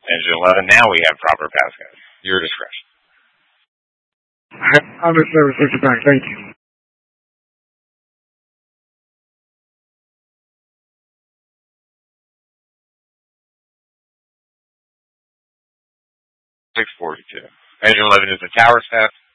Engine 11, now we have proper passcode. Your discretion. I'm at service with you back. Thank you. 642. Engine 11 is the tower staff.